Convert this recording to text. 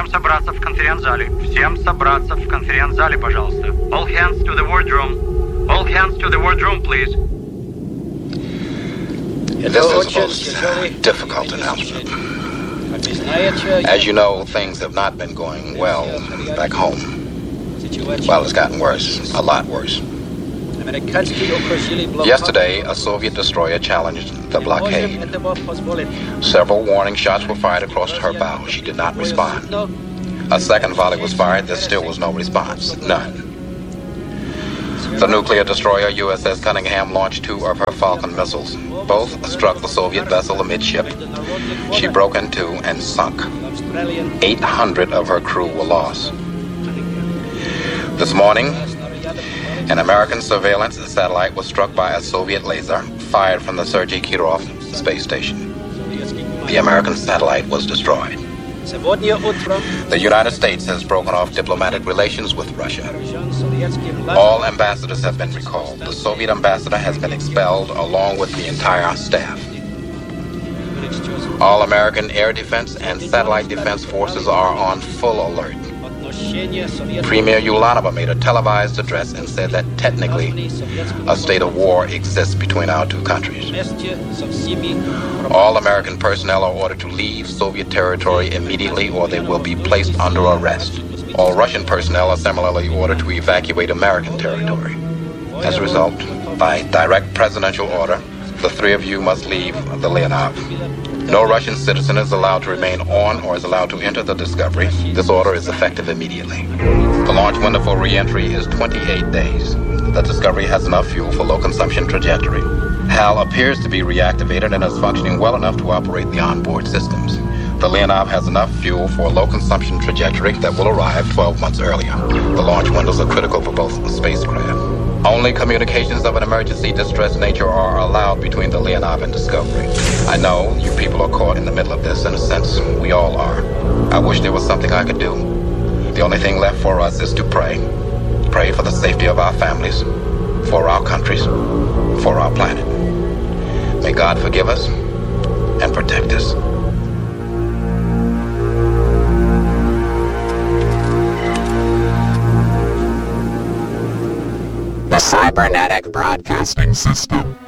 собраться в конференц-зале. Всем собраться в конференц-зале, пожалуйста. All hands to the wardroom. All hands to the wardroom, please. This is the most difficult announcement. As you know, things have not been going well back home. Well, it's gotten worse, a lot worse. Yesterday, a Soviet destroyer challenged the blockade. Several warning shots were fired across her bow. She did not respond. A second volley was fired. There still was no response. None. The nuclear destroyer USS Cunningham launched 2 of her Falcon missiles. Both struck the Soviet vessel amidship. She broke in 2 and sunk. 800 of her crew were lost. This morning, an American surveillance satellite was struck by a Soviet laser fired from the Sergei Kirov space station. The American satellite was destroyed. The United States has broken off diplomatic relations with Russia. All ambassadors have been recalled. The Soviet ambassador has been expelled along with the entire staff. All American air defense and satellite defense forces are on full alert. Premier Ulanova made a televised address and said that technically a state of war exists between our 2 countries. All American personnel are ordered to leave Soviet territory immediately or they will be placed under arrest. All Russian personnel are similarly ordered to evacuate American territory. As a result, by direct presidential order, the 3 of you must leave the Leonov. No Russian citizen is allowed to remain on or is allowed to enter the Discovery. This order is effective immediately. The launch window for re-entry is 28 days. The Discovery has enough fuel for low consumption trajectory. HAL appears to be reactivated and is functioning well enough to operate the onboard systems. The Leonov has enough fuel for a low consumption trajectory that will arrive 12 months earlier. The launch windows are critical for both spacecraft. Only communications of an emergency distress nature are allowed between the Leonov and Discovery. I know you people are caught in the middle of this. In a sense, we all are. I wish there was something I could do. The only thing left for us is to pray. Pray for the safety of our families, for our countries, for our planet. May God forgive us and protect us. The Cybernetic Broadcasting System.